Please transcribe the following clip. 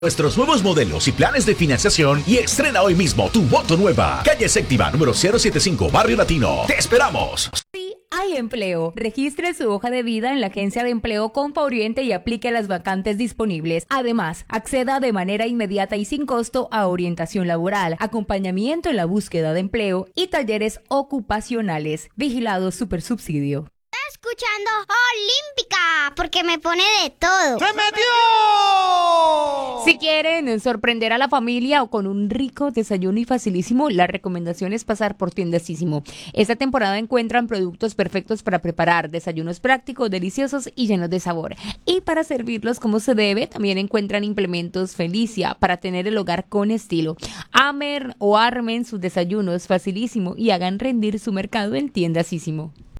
Nuestros nuevos modelos y planes de financiación y estrena hoy mismo tu moto nueva. Calle Séptima, número 075, Barrio Latino. ¡Te esperamos! Sí, hay empleo. Registre su hoja de vida en la Agencia de Empleo Compa Oriente y aplique las vacantes disponibles. Además, acceda de manera inmediata y sin costo a orientación laboral, acompañamiento en la búsqueda de empleo y talleres ocupacionales. Vigilado Supersubsidio. Escuchando Olímpica, porque me pone de todo. ¡Se metió! Si quieren sorprender a la familia o con un rico desayuno y facilísimo, la recomendación es pasar por Tiendasísimo. Esta temporada encuentran productos perfectos para preparar, desayunos prácticos, deliciosos y llenos de sabor. Y para servirlos como se debe, también encuentran implementos Felicia para tener el hogar con estilo. Amen o armen sus desayunos facilísimo y hagan rendir su mercado en Tiendasísimo.